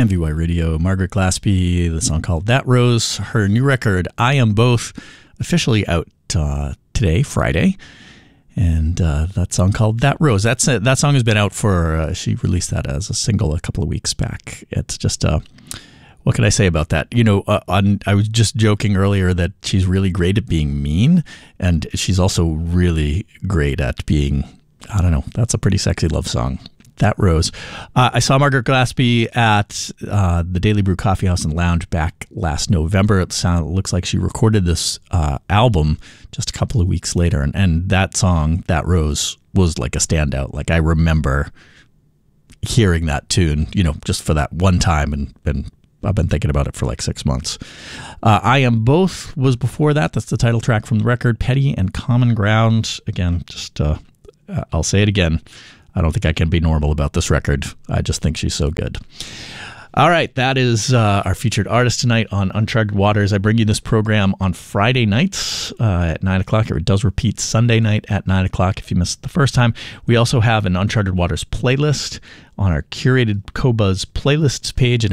MVY Radio, Margaret Glaspie, the song called That Rose. Her new record, I Am Both, officially out today, Friday. And that song called That Rose. That song has been out for, she released that as a single a couple of weeks back. It's just, what can I say about that? You know, I was just joking earlier that she's really great at being mean, and she's also really great at being, I don't know, that's a pretty sexy love song. That Rose. I saw Margaret Glaspie at the Daily Brew Coffee House and Lounge back last November. It looks like she recorded this album just a couple of weeks later, and that song, That Rose, was like a standout. Like, I remember hearing that tune, you know, just for that one time, and I've been thinking about it for like 6 months. I Am Both was before that. That's the title track from the record. Petty and Common Ground. Again, just I'll say it again. I don't think I can be normal about this record. I just think she's so good. All right, that is our featured artist tonight on Uncharted Waters. I bring you this program on Friday nights at 9 o'clock. It does repeat Sunday night at 9 o'clock if you missed it the first time. We also have an Uncharted Waters playlist on our curated Qobuz playlists page, and